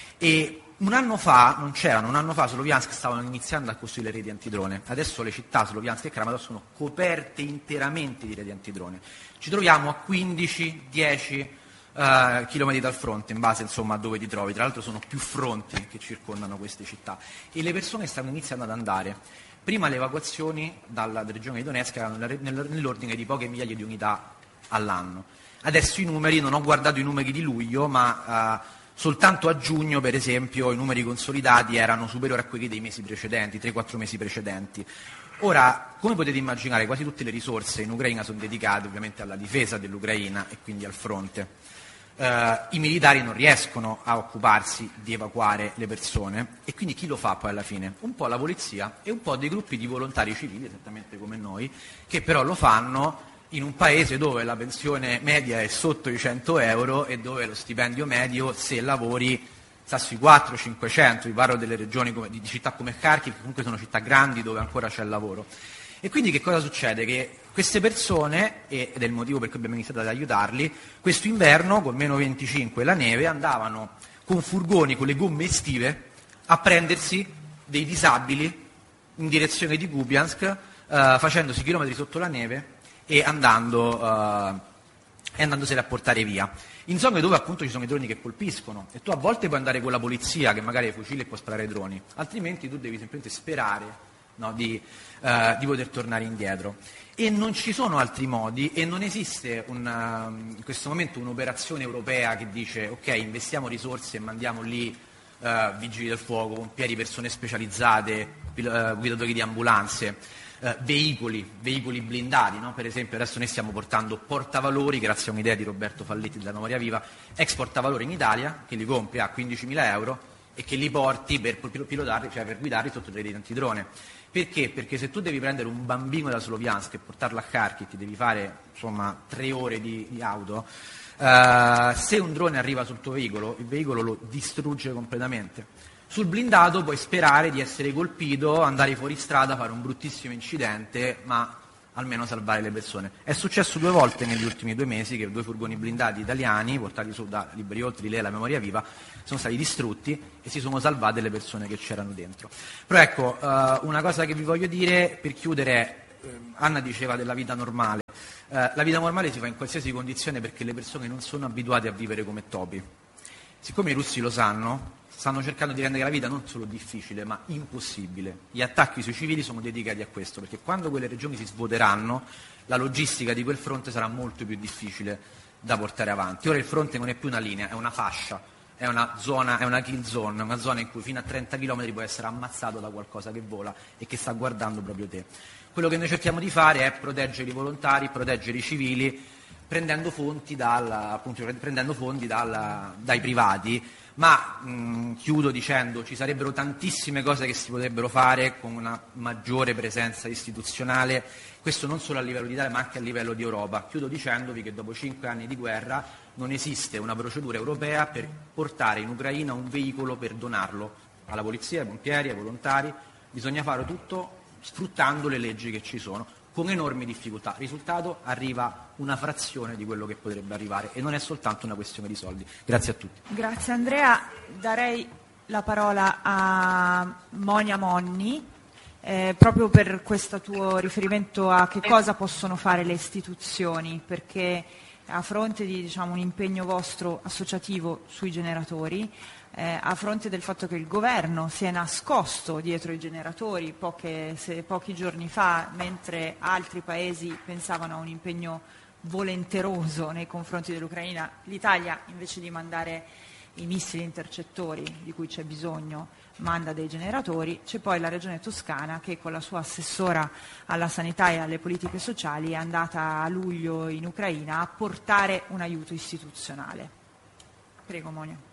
E un anno fa non c'erano, un anno fa Sloviansk stavano iniziando a costruire le reti antidrone, adesso le città Sloviansk e Kramatorsk sono coperte interamente di reti antidrone. Ci troviamo a quindici dieci uh, chilometri dal fronte, in base, insomma, a dove ti trovi. Tra l'altro sono più fronti che circondano queste città, e le persone stanno iniziando ad andare. Prima le evacuazioni dalla regione di Donetsk erano nell'ordine di poche migliaia di unità all'anno. Adesso i numeri, non ho guardato i numeri di luglio, ma uh, soltanto a giugno, per esempio, i numeri consolidati erano superiori a quelli dei mesi precedenti, tre quattro mesi precedenti. Ora, come potete immaginare, quasi tutte le risorse in Ucraina sono dedicate ovviamente alla difesa dell'Ucraina e quindi al fronte. Uh, I militari non riescono a occuparsi di evacuare le persone, e quindi chi lo fa poi alla fine? Un po' la polizia e un po' dei gruppi di volontari civili, esattamente come noi, che però lo fanno in un paese dove la pensione media è sotto i cento euro e dove lo stipendio medio, se lavori, sta sui quattrocento cinquecento. Vi parlo delle regioni come, di, di città come Kharkiv, che comunque sono città grandi dove ancora c'è lavoro. E quindi che cosa succede? Che queste persone, ed è il motivo per cui abbiamo iniziato ad aiutarli, questo inverno, con meno venticinque e la neve, andavano con furgoni, con le gomme estive, a prendersi dei disabili in direzione di Kupiansk, eh, facendosi chilometri sotto la neve e andando, uh, e andandosene a portare via. In zone dove appunto ci sono i droni che colpiscono, e tu a volte puoi andare con la polizia che magari hai fucili e può sparare i droni, altrimenti tu devi semplicemente sperare, no, di, uh, di poter tornare indietro. E non ci sono altri modi, e non esiste una, in questo momento un'operazione europea che dice ok, investiamo risorse e mandiamo lì uh, vigili del fuoco, pompieri, persone specializzate, uh, guidatori di ambulanze. Uh, veicoli, veicoli blindati, no? Per esempio adesso noi stiamo portando portavalori, grazie a un'idea di Roberto Falletti della Memoria Viva, ex portavalori in Italia, che li compri a quindicimila euro e che li porti per pilotarli, cioè per guidarli sotto le reti antidrone. Perché? Perché se tu devi prendere un bambino da Sloviansk e portarlo a Kharkiv, ti devi fare, insomma, tre ore di, di auto, uh, se un drone arriva sul tuo veicolo, il veicolo lo distrugge completamente. Sul blindato puoi sperare di essere colpito, andare fuori strada, fare un bruttissimo incidente, ma almeno salvare le persone. È successo due volte negli ultimi due mesi che due furgoni blindati italiani, portati su da Liberi Oltre di lei alla Memoria Viva, sono stati distrutti e si sono salvate le persone che c'erano dentro. Però ecco, eh, una cosa che vi voglio dire per chiudere è, eh, Anna diceva della vita normale. Eh, la vita normale si fa in qualsiasi condizione perché le persone non sono abituate a vivere come topi. Siccome i russi lo sanno, stanno cercando di rendere la vita non solo difficile, ma impossibile. Gli attacchi sui civili sono dedicati a questo, perché quando quelle regioni si svuoteranno, la logistica di quel fronte sarà molto più difficile da portare avanti. Ora il fronte non è più una linea, è una fascia, è una zona, è una kill zone, è una zona in cui fino a trenta chilometri puoi essere ammazzato da qualcosa che vola e che sta guardando proprio te. Quello che noi cerchiamo di fare è proteggere i volontari, proteggere i civili, prendendo fondi, dal, appunto, prendendo fondi dal, dai privati, ma mh, chiudo dicendo ci sarebbero tantissime cose che si potrebbero fare con una maggiore presenza istituzionale, questo non solo a livello d'Italia ma anche a livello di Europa. Chiudo dicendovi che dopo cinque anni di guerra non esiste una procedura europea per portare in Ucraina un veicolo per donarlo alla polizia, ai pompieri, ai volontari. Bisogna fare tutto sfruttando le leggi che ci sono, con enormi difficoltà. Risultato, arriva una frazione di quello che potrebbe arrivare e non è soltanto una questione di soldi. Grazie a tutti. Grazie Andrea. Darei la parola a Monia Monni, eh, proprio per questo tuo riferimento a che cosa possono fare le istituzioni, perché a fronte di diciamo, un impegno vostro associativo sui generatori, Eh, a fronte del fatto che il governo si è nascosto dietro i generatori poche, se, pochi giorni fa, mentre altri paesi pensavano a un impegno volenteroso nei confronti dell'Ucraina, l'Italia invece di mandare i missili intercettori di cui c'è bisogno manda dei generatori. C'è poi la regione Toscana che con la sua assessora alla sanità e alle politiche sociali è andata a luglio in Ucraina a portare un aiuto istituzionale. Prego Monia.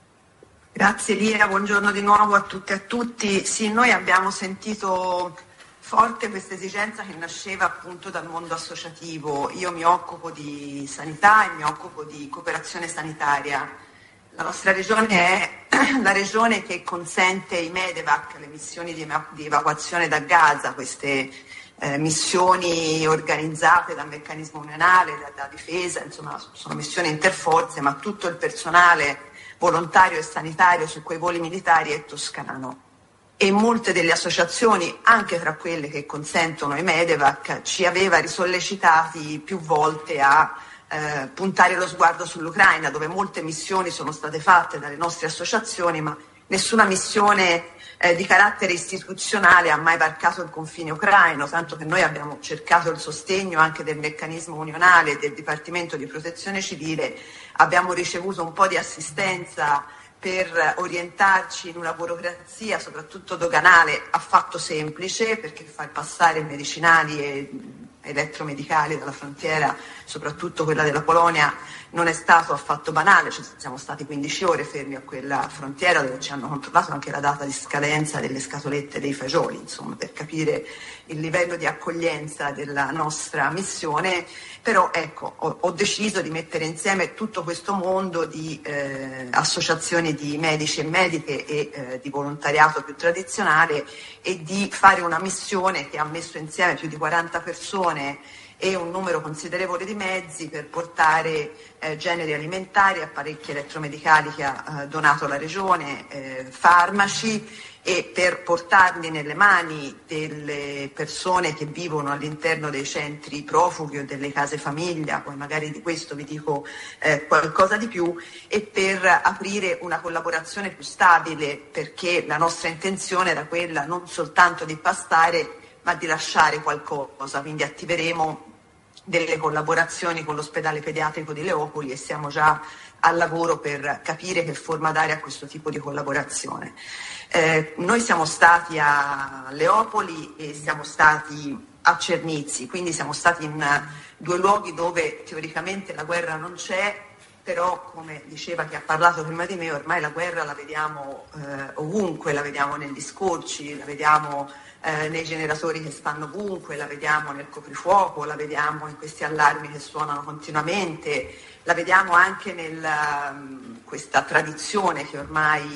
Grazie Lia, buongiorno di nuovo a tutte e a tutti. Sì, noi abbiamo sentito forte questa esigenza che nasceva appunto dal mondo associativo. Io mi occupo di sanità e mi occupo di cooperazione sanitaria. La nostra regione è la regione che consente i Medevac, le missioni di, di evacuazione da Gaza, queste eh, missioni organizzate dal meccanismo unionale, da, da difesa, insomma sono missioni interforze, ma tutto il personale volontario e sanitario su quei voli militari è toscano. E molte delle associazioni, anche tra quelle che consentono i Medevac, ci aveva risollecitati più volte a eh, puntare lo sguardo sull'Ucraina, dove molte missioni sono state fatte dalle nostre associazioni, ma nessuna missione eh, di carattere istituzionale ha mai varcato il confine ucraino, tanto che noi abbiamo cercato il sostegno anche del meccanismo unionale e del Dipartimento di Protezione Civile, abbiamo ricevuto un po' di assistenza per orientarci in una burocrazia, soprattutto doganale, affatto semplice, perché far passare medicinali e elettromedicali dalla frontiera, soprattutto quella della Polonia, non è stato affatto banale. Ci siamo stati quindici ore fermi a quella frontiera dove ci hanno controllato anche la data di scadenza delle scatolette dei fagioli, insomma, per capire il livello di accoglienza della nostra missione. Però ecco, ho, ho deciso di mettere insieme tutto questo mondo di eh, associazioni di medici e mediche e eh, di volontariato più tradizionale e di fare una missione che ha messo insieme più di quaranta persone e un numero considerevole di mezzi per portare eh, generi alimentari, apparecchi elettromedicali che ha eh, donato la Regione, eh, farmaci, e per portarli nelle mani delle persone che vivono all'interno dei centri profughi o delle case famiglia, poi magari di questo vi dico eh, qualcosa di più, e per aprire una collaborazione più stabile, perché la nostra intenzione era quella non soltanto di bastare ma di lasciare qualcosa, quindi attiveremo delle collaborazioni con l'ospedale pediatrico di Leopoli e siamo già al lavoro per capire che forma dare a questo tipo di collaborazione. Eh, noi siamo stati a Leopoli e siamo stati a Cernizzi, quindi siamo stati in due luoghi dove teoricamente la guerra non c'è, però come diceva chi ha parlato prima di me, ormai la guerra la vediamo eh, ovunque, la vediamo negli scorci, la vediamo eh, nei generatori che stanno ovunque, la vediamo nel coprifuoco, la vediamo in questi allarmi che suonano continuamente, la vediamo anche in um, questa tradizione che ormai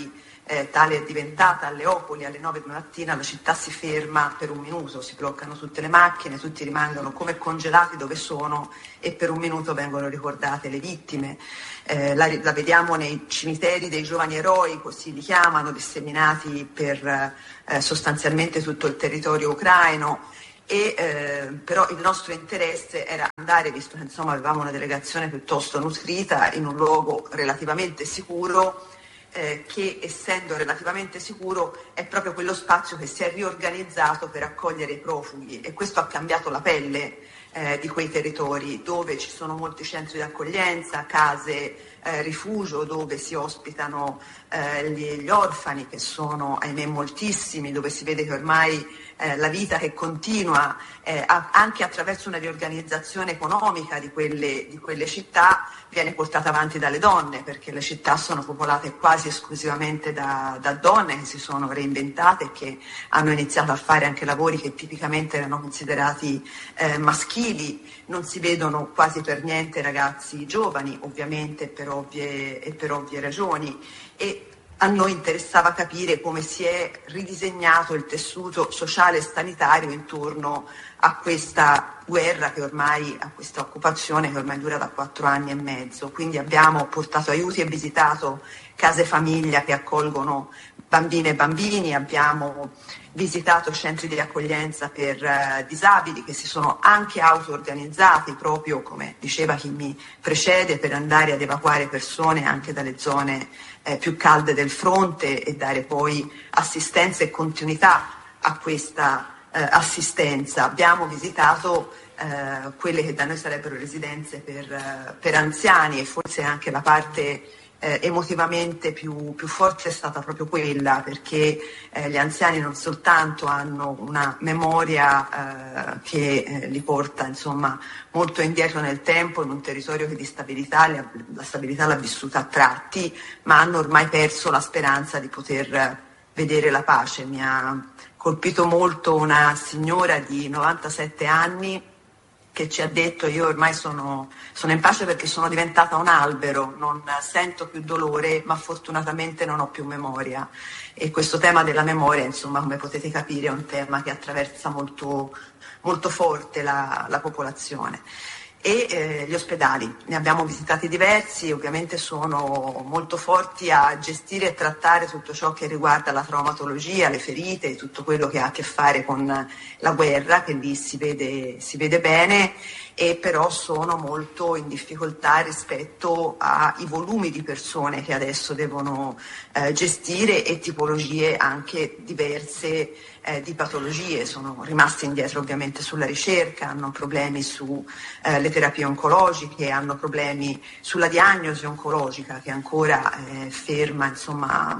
eh, tale è diventata a Leopoli alle nove di mattina, la città si ferma per un minuto, si bloccano tutte le macchine, tutti rimangono come congelati dove sono e per un minuto vengono ricordate le vittime. Eh, la, la vediamo nei cimiteri dei giovani eroi, così li chiamano, disseminati per eh, sostanzialmente tutto il territorio ucraino. E, eh, però il nostro interesse era andare, visto che insomma avevamo una delegazione piuttosto nutrita, in un luogo relativamente sicuro, eh, che essendo relativamente sicuro è proprio quello spazio che si è riorganizzato per accogliere i profughi, e questo ha cambiato la pelle eh, di quei territori, dove ci sono molti centri di accoglienza, case eh, rifugio, dove si ospitano eh, gli, gli orfani, che sono ahimè moltissimi, dove si vede che ormai Eh, la vita che continua eh, a, anche attraverso una riorganizzazione economica di quelle, di quelle città viene portata avanti dalle donne, perché le città sono popolate quasi esclusivamente da, da donne che si sono reinventate e che hanno iniziato a fare anche lavori che tipicamente erano considerati eh, maschili. Non si vedono quasi per niente ragazzi giovani, ovviamente per ovvie, e per ovvie ragioni. E a noi interessava capire come si è ridisegnato il tessuto sociale e sanitario intorno a questa guerra che ormai, a questa occupazione che ormai dura da quattro anni e mezzo. Quindi abbiamo portato aiuti e visitato case famiglia che accolgono bambine e bambini, abbiamo visitato centri di accoglienza per uh, disabili che si sono anche auto-organizzati, proprio come diceva chi mi precede, per andare ad evacuare persone anche dalle zone eh, più calde del fronte e dare poi assistenza e continuità a questa eh, assistenza. Abbiamo visitato eh, quelle che da noi sarebbero residenze per, uh, per anziani, e forse anche la parte Eh, emotivamente più, più forte è stata proprio quella, perché eh, gli anziani non soltanto hanno una memoria eh, che eh, li porta insomma molto indietro nel tempo, in un territorio che di stabilità, la stabilità l'ha vissuta a tratti, ma hanno ormai perso la speranza di poter vedere la pace. Mi ha colpito molto una signora di novantasette anni che ci ha detto: io ormai sono, sono in pace perché sono diventata un albero, non sento più dolore, ma fortunatamente non ho più memoria. E questo tema della memoria, insomma, come potete capire, è un tema che attraversa molto, molto forte la, la popolazione. E eh, gli ospedali, ne abbiamo visitati diversi, ovviamente sono molto forti a gestire e trattare tutto ciò che riguarda la traumatologia, le ferite, tutto quello che ha a che fare con la guerra, che lì si vede, si vede bene, e però sono molto in difficoltà rispetto ai volumi di persone che adesso devono eh, gestire, e tipologie anche diverse eh, di patologie. Sono rimasti indietro ovviamente sulla ricerca, hanno problemi sulle eh, terapie oncologiche, hanno problemi sulla diagnosi oncologica che ancora è ferma, insomma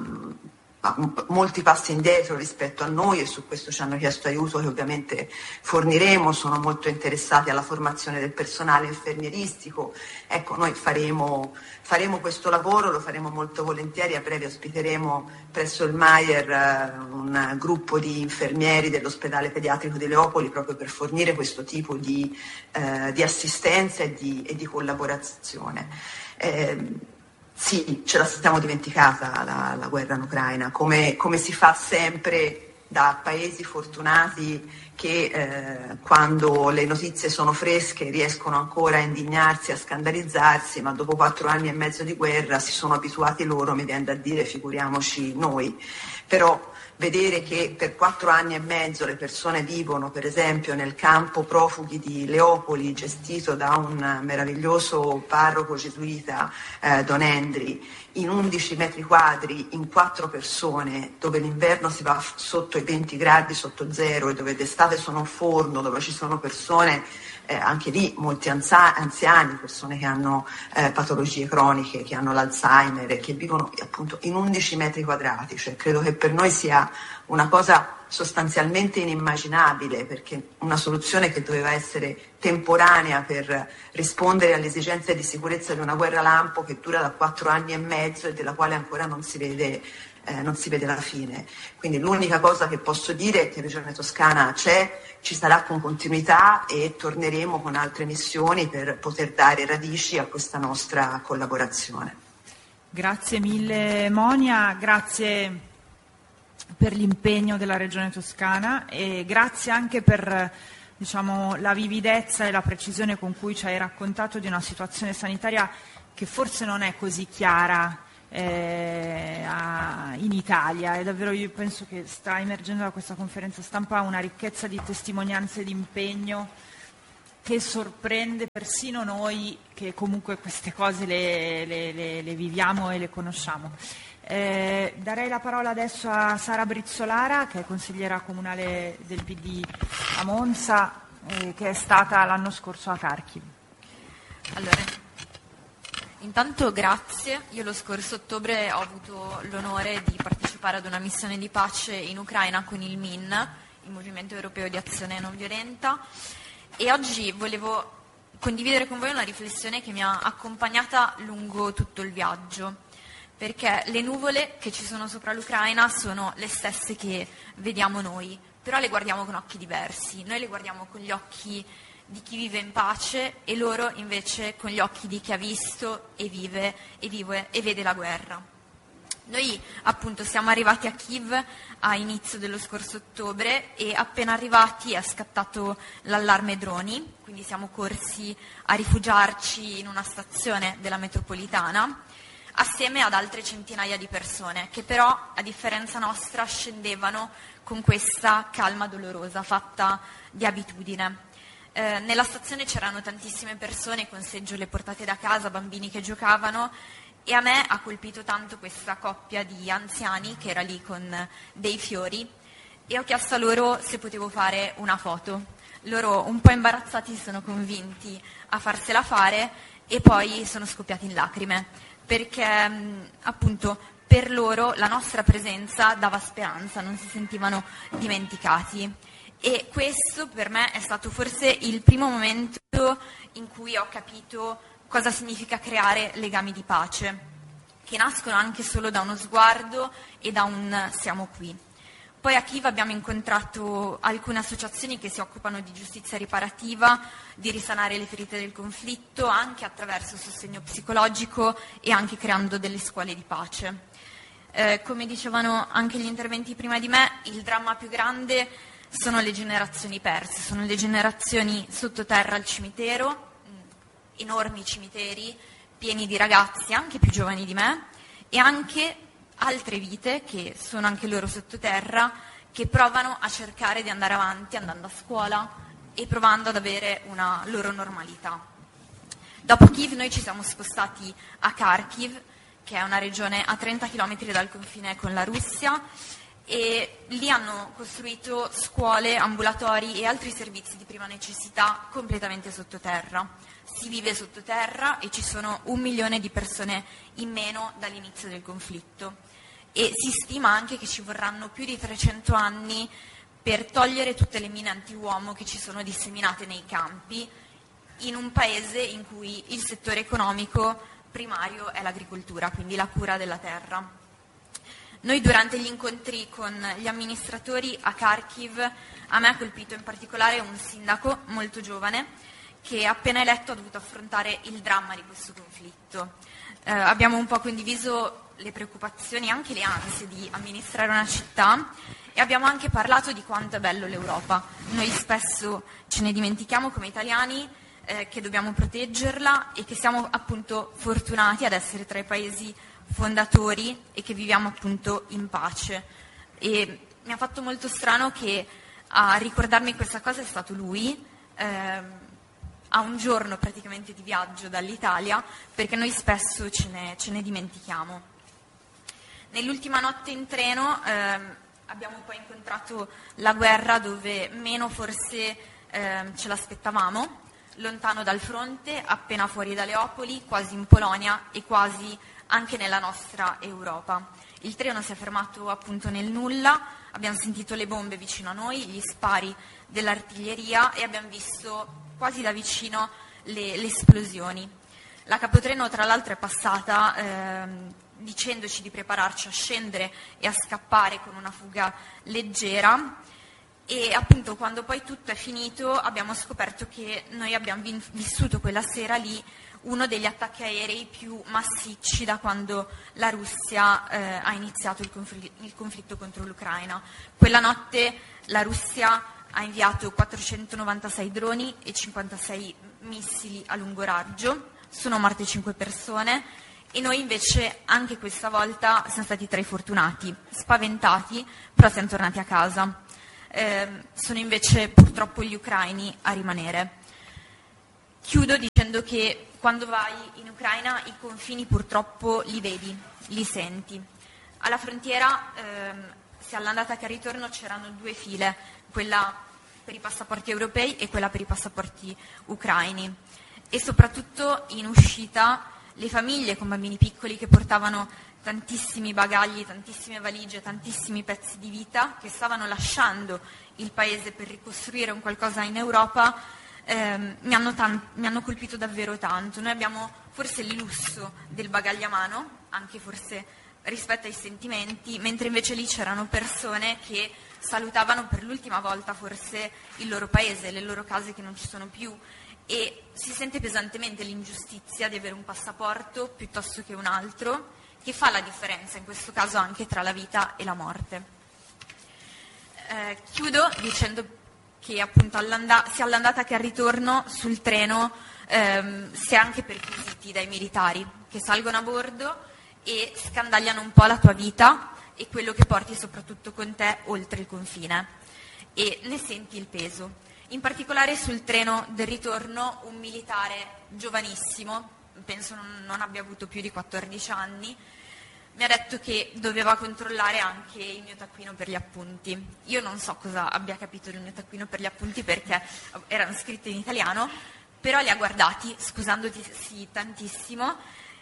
molti passi indietro rispetto a noi, e su questo ci hanno chiesto aiuto che ovviamente forniremo. Sono molto interessati alla formazione del personale infermieristico. Ecco, noi faremo, faremo questo lavoro, lo faremo molto volentieri. A breve ospiteremo presso il Maier uh, un gruppo di infermieri dell'ospedale pediatrico di Leopoli, proprio per fornire questo tipo di, uh, di assistenza e di, e di collaborazione. Eh, Sì, ce la siamo dimenticata la, la guerra in Ucraina, come, come si fa sempre da paesi fortunati che eh, quando le notizie sono fresche riescono ancora a indignarsi, a scandalizzarsi, ma dopo quattro anni e mezzo di guerra si sono abituati loro, mi viene da dire, figuriamoci noi. Però vedere che per quattro anni e mezzo le persone vivono, per esempio, nel campo profughi di Leopoli, gestito da un meraviglioso parroco gesuita, eh, Don Endri, in undici metri quadri, in quattro persone, dove l'inverno si va sotto i venti gradi, sotto zero, e dove d'estate sono un forno, dove ci sono persone, eh, anche lì molti anza- anziani, persone che hanno eh, patologie croniche, che hanno l'Alzheimer, e che vivono appunto in undici metri quadrati. Cioè, credo che per noi sia una cosa sostanzialmente inimmaginabile, perché una soluzione che doveva essere temporanea per rispondere alle esigenze di sicurezza di una guerra lampo che dura da quattro anni e mezzo e della quale ancora non si vede, eh, non si vede la fine. Quindi l'unica cosa che posso dire è che Regione Toscana c'è, ci sarà con continuità, e torneremo con altre missioni per poter dare radici a questa nostra collaborazione. Grazie mille Monia, grazie per l'impegno della Regione Toscana e grazie anche per, diciamo, la vividezza e la precisione con cui ci hai raccontato di una situazione sanitaria che forse non è così chiara eh, a, in Italia. E davvero io penso che sta emergendo da questa conferenza stampa una ricchezza di testimonianze di impegno che sorprende persino noi che comunque queste cose le, le, le, le viviamo e le conosciamo. Eh, darei la parola adesso a Sara Brizzolara, che è consigliera comunale del P D a Monza, eh, che è stata l'anno scorso a Kharkiv. Allora, intanto grazie. Io lo scorso ottobre ho avuto l'onore di partecipare ad una missione di pace in Ucraina con il M I N, il Movimento Europeo di Azione Non Violenta, e oggi volevo condividere con voi una riflessione che mi ha accompagnata lungo tutto il viaggio, perché le nuvole che ci sono sopra l'Ucraina sono le stesse che vediamo noi, però le guardiamo con occhi diversi. Noi le guardiamo con gli occhi di chi vive in pace e loro invece con gli occhi di chi ha visto e vive e, vive, e vede la guerra. Noi appunto siamo arrivati a Kiev a inizio dello scorso ottobre e appena arrivati è scattato l'allarme droni, quindi siamo corsi a rifugiarci in una stazione della metropolitana assieme ad altre centinaia di persone che però a differenza nostra scendevano con questa calma dolorosa fatta di abitudine. Eh, nella stazione c'erano tantissime persone con seggiole portate da casa, bambini che giocavano, e a me ha colpito tanto questa coppia di anziani che era lì con dei fiori e ho chiesto a loro se potevo fare una foto. Loro un po' imbarazzati si sono convinti a farsela fare e poi sono scoppiati in lacrime perché mh, appunto per loro la nostra presenza dava speranza, non si sentivano dimenticati. E questo per me è stato forse il primo momento in cui ho capito cosa significa creare legami di pace, che nascono anche solo da uno sguardo e da un siamo qui. Poi a Kiev abbiamo incontrato alcune associazioni che si occupano di giustizia riparativa, di risanare le ferite del conflitto, anche attraverso sostegno psicologico e anche creando delle scuole di pace. Eh, come dicevano anche gli interventi prima di me, il dramma più grande sono le generazioni perse, sono le generazioni sottoterra al cimitero, enormi cimiteri pieni di ragazzi anche più giovani di me e anche altre vite che sono anche loro sottoterra che provano a cercare di andare avanti andando a scuola e provando ad avere una loro normalità. Dopo Kiev noi ci siamo spostati a Kharkiv, che è una regione a trenta chilometri dal confine con la Russia, e lì hanno costruito scuole, ambulatori e altri servizi di prima necessità completamente sottoterra. Si vive sottoterra e ci sono un milione di persone in meno dall'inizio del conflitto e si stima anche che ci vorranno più di trecento anni per togliere tutte le mine antiuomo che ci sono disseminate nei campi in un paese in cui il settore economico primario è l'agricoltura, quindi la cura della terra. Noi durante gli incontri con gli amministratori a Kharkiv, a me ha colpito in particolare un sindaco molto giovane che appena eletto ha dovuto affrontare il dramma di questo conflitto. Eh, abbiamo un po' condiviso le preoccupazioni, anche le ansie di amministrare una città e abbiamo anche parlato di quanto è bello l'Europa. Noi spesso ce ne dimentichiamo come italiani eh, che dobbiamo proteggerla e che siamo appunto fortunati ad essere tra i paesi fondatori e che viviamo appunto in pace. E mi ha fatto molto strano che a ricordarmi questa cosa è stato lui, eh, a un giorno praticamente di viaggio dall'Italia, perché noi spesso ce ne, ce ne dimentichiamo. Nell'ultima notte in treno ehm, abbiamo poi incontrato la guerra dove meno forse ehm, ce l'aspettavamo, lontano dal fronte, appena fuori da Leopoli, quasi in Polonia e quasi anche nella nostra Europa. Il treno si è fermato appunto nel nulla, abbiamo sentito le bombe vicino a noi, gli spari dell'artiglieria e abbiamo visto quasi da vicino le, le esplosioni. La capotreno tra l'altro è passata ehm, dicendoci di prepararci a scendere e a scappare con una fuga leggera E appunto quando poi tutto è finito abbiamo scoperto che noi abbiamo vissuto quella sera lì uno degli attacchi aerei più massicci da quando la Russia eh, ha iniziato il, confl- il conflitto contro l'Ucraina. Quella notte la Russia ha inviato quattrocentonovantasei droni e cinquantasei missili a lungo raggio, sono morte cinque persone e noi invece anche questa volta siamo stati tra i fortunati, spaventati, però siamo tornati a casa. Eh, sono invece purtroppo gli ucraini a rimanere. Chiudo dicendo che quando vai in Ucraina i confini purtroppo li vedi, li senti. Alla frontiera, ehm, sia all'andata che al ritorno, c'erano due file, quella per i passaporti europei e quella per i passaporti ucraini. E soprattutto in uscita le famiglie con bambini piccoli che portavano tantissimi bagagli, tantissime valigie, tantissimi pezzi di vita, che stavano lasciando il paese per ricostruire un qualcosa in Europa, ehm, mi, hanno tan- mi hanno colpito davvero tanto. Noi abbiamo forse il lusso del bagaglio a mano, anche forse rispetto ai sentimenti, mentre invece lì c'erano persone che salutavano per l'ultima volta forse il loro paese, le loro case che non ci sono più, e si sente pesantemente l'ingiustizia di avere un passaporto piuttosto che un altro, che fa la differenza in questo caso anche tra la vita e la morte. Eh, chiudo dicendo che appunto all'anda- sia all'andata che al ritorno sul treno ehm, si è anche perquisiti dai militari che salgono a bordo e scandagliano un po' la tua vita e quello che porti soprattutto con te oltre il confine, e ne senti il peso. In particolare sul treno del ritorno un militare giovanissimo, penso non, non abbia avuto più di quattordici anni, mi ha detto che doveva controllare anche il mio taccuino per gli appunti. Io non so cosa abbia capito del mio taccuino per gli appunti perché erano scritte in italiano, però li ha guardati scusandosi tantissimo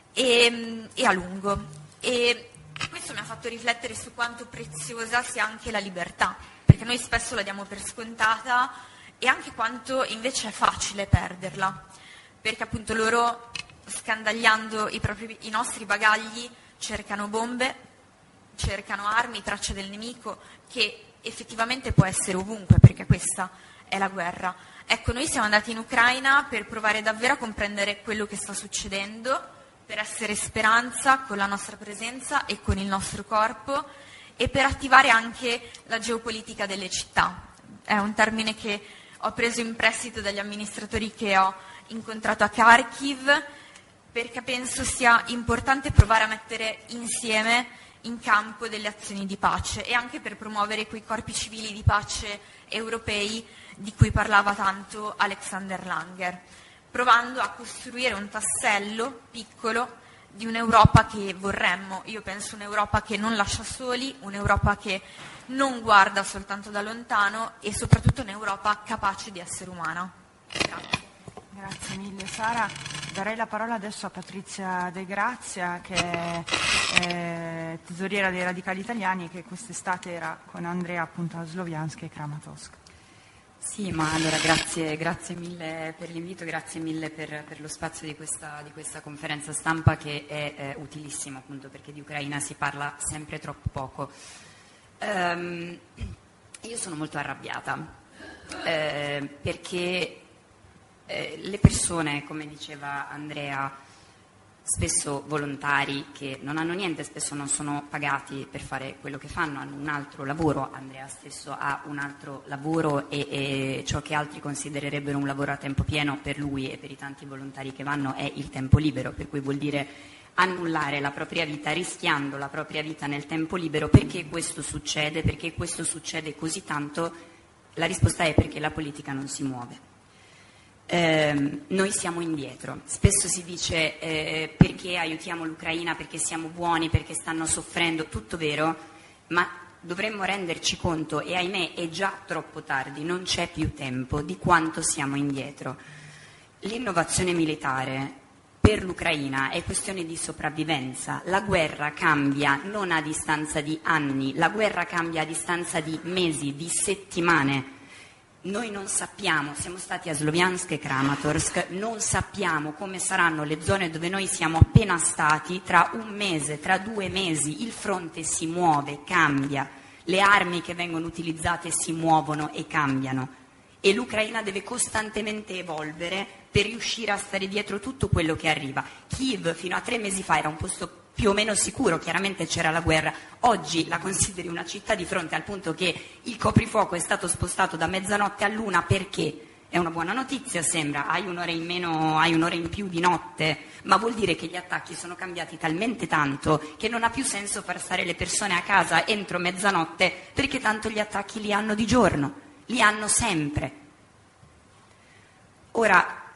e, e a lungo. E questo mi ha fatto riflettere su quanto preziosa sia anche la libertà, perché noi spesso la diamo per scontata, e anche quanto invece è facile perderla, perché appunto loro, scandagliando i, propri, i nostri bagagli, cercano bombe, cercano armi, tracce del nemico, che effettivamente può essere ovunque, perché questa è la guerra. Ecco, noi siamo andati in Ucraina per provare davvero a comprendere quello che sta succedendo, per essere speranza con la nostra presenza e con il nostro corpo, e per attivare anche la geopolitica delle città. È un termine che ho preso in prestito dagli amministratori che ho incontrato a Kharkiv, perché penso sia importante provare a mettere insieme in campo delle azioni di pace, e anche per promuovere quei corpi civili di pace europei di cui parlava tanto Alexander Langer, provando a costruire un tassello piccolo di un'Europa che vorremmo. Io penso un'Europa che non lascia soli, un'Europa che non guarda soltanto da lontano, e soprattutto un'Europa capace di essere umana. Grazie. Grazie mille Sara. Darei la parola adesso a Patrizia De Grazia, che è eh, tesoriera dei Radicali Italiani, che quest'estate era con Andrea appunto a Sloviansk e Kramatorsk. Sì, ma allora grazie, grazie mille per l'invito, grazie mille per, per lo spazio di questa, di questa conferenza stampa, che è eh, utilissima appunto perché di Ucraina si parla sempre troppo poco. Um, io sono molto arrabbiata eh, perché eh, le persone, come diceva Andrea, spesso volontari che non hanno niente, spesso non sono pagati per fare quello che fanno, hanno un altro lavoro. Andrea stesso ha un altro lavoro e, e ciò che altri considererebbero un lavoro a tempo pieno per lui e per i tanti volontari che vanno è il tempo libero, per cui vuol dire annullare la propria vita, rischiando la propria vita nel tempo libero. Perché questo succede? Perché questo succede così tanto? La risposta è perché la politica non si muove. Eh, noi siamo indietro. Spesso si dice eh, perché aiutiamo l'Ucraina, perché siamo buoni, perché stanno soffrendo, tutto vero, ma dovremmo renderci conto, e ahimè è già troppo tardi, non c'è più tempo, di quanto siamo indietro. L'innovazione militare per l'Ucraina è questione di sopravvivenza. La guerra cambia non a distanza di anni, la guerra cambia a distanza di mesi, di settimane. Noi non sappiamo, siamo stati a Sloviansk e Kramatorsk, non sappiamo come saranno le zone dove noi siamo appena stati tra un mese, tra due mesi. Il fronte si muove, cambia. le armi che vengono utilizzate si muovono e cambiano e l'Ucraina deve costantemente evolvere per riuscire a stare dietro tutto quello che arriva. Kiev fino a tre mesi fa era un posto più o meno sicuro, chiaramente c'era la guerra, oggi la consideri una città di fronte al punto che il coprifuoco è stato spostato da mezzanotte all'una perché è una buona notizia, sembra, hai un'ora in meno, hai un'ora in più di notte, ma vuol dire che gli attacchi sono cambiati talmente tanto che non ha più senso far stare le persone a casa entro mezzanotte perché tanto gli attacchi li hanno di giorno, li hanno sempre. Ora,